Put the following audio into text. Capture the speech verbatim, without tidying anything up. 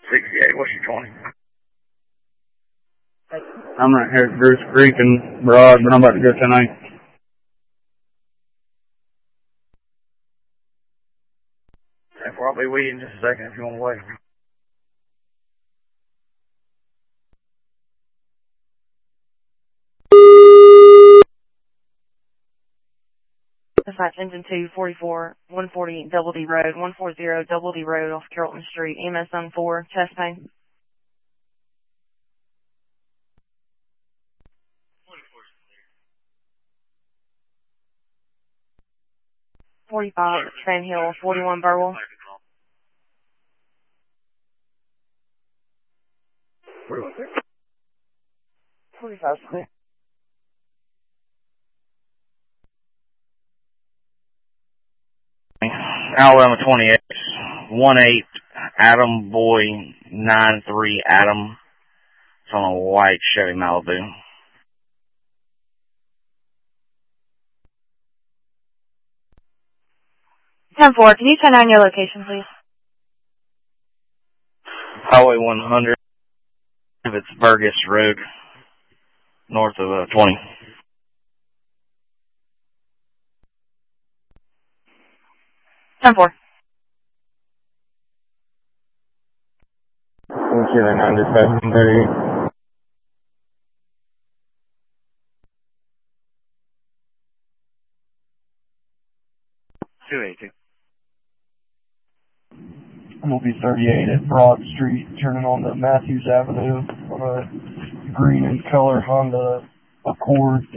sixty-eight, what's your twenty? I'm right here at Bruce Creek and Broad, but I'm about to go tonight. I'll be with you in just a second if you want to wait. Dispatch engine two forty-four, one forty Double D Road, one forty Double D Road off Carrollton Street, E M S zone four, chest pain. forty-five Fan Hill, forty-one Burwell. forty-five clear. Alabama twenty-eight, one eight Adam Boy nine three Adam. It's on a white Chevy Malibu. ten four, can you turn on your location, please? Highway one hundred. It's Burgess Road, north of uh, twenty. ten four. One two nine dispatch one thirty-eight. two eighty-two. I'm gonna be thirty-eight at Broad Street, turning on to Matthews Avenue on a green and color Honda Accord.